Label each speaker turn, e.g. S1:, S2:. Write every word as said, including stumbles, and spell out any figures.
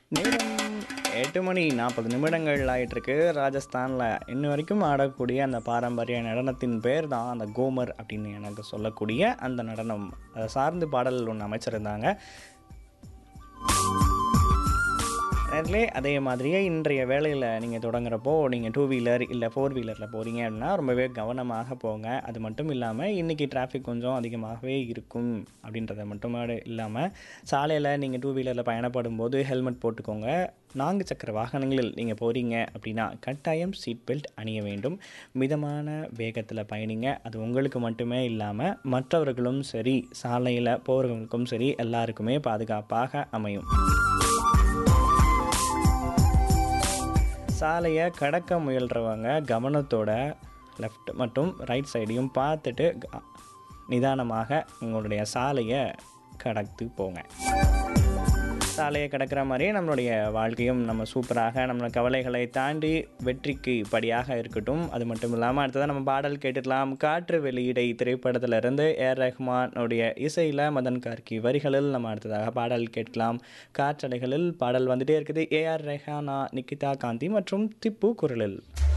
S1: நேரம் எட்டு மணி நாற்பது நிமிடங்கள் ஆயிட்டிருக்கு. ராஜஸ்தானில் இன்ன வரைக்கும் ஆடக்கூடிய அந்த பாரம்பரிய நடனத்தின் பேர் தான் அந்த கோமர் அப்படின்னு எனக்கு சொல்லக்கூடிய அந்த நடனம். அதை சார்ந்து பாடல் ஒன்று அமைச்சிருந்தாங்க. நேர்களே, அதே மாதிரியே இன்றைய வேளையில் நீங்கள் தொடங்குறப்போ நீங்கள் டூ வீலர் இல்லை ஃபோர் வீலரில் போகிறீங்க அப்படின்னா ரொம்பவே கவனமாக போங்க. அது மட்டும் இல்லாமல் இன்றைக்கி டிராஃபிக் கொஞ்சம் அதிகமாகவே இருக்கும் அப்படின்றத மட்டும் இல்லாமல் சாலையில் நீங்கள் டூ வீலரில் பயணப்படும் போது ஹெல்மெட் போட்டுக்கோங்க. நான்கு சக்கர வாகனங்களில் நீங்கள் போகிறீங்க அப்படின்னா கட்டாயம் சீட் பெல்ட் அணிய வேண்டும். மிதமான வேகத்தில் பயணிங்க. அது உங்களுக்கு மட்டுமே இல்லாமல் மற்றவர்களும் சரி, சாலையில் போகிறவங்களுக்கும் சரி, எல்லாருக்குமே பாதுகாப்பாக அமையும். சாலையை கடக்க முயல்றவங்க கவனத்தோட லெஃப்ட் மற்றும் ரைட் சைடையும் பார்த்துட்டு நிதானமாக உங்களுடைய சாலையை கடந்து போங்க. சாலையை கடக்கிற மாதிரியே நம்மளுடைய வாழ்க்கையும் நம்ம சூப்பராக நம்ம கவலைகளை தாண்டி வெற்றிக்கு படியாக இருக்கட்டும். அது மட்டும் இல்லாமல் அடுத்ததான் நம்ம பாடல் கேட்டுடலாம். காற்று வெளியீடை திரைப்படத்திலிருந்து ஏஆர் ரஹ்மானுடைய இசையில் மதன் கார்கி வரிகளில் நம்ம அடுத்ததாக பாடல் கேட்கலாம். காற்றலைகளில் பாடல் வந்துட்டே இருக்குது. ஏஆர் ரெஹானா, நிகிதா காந்தி மற்றும் திப்பு குரலில்.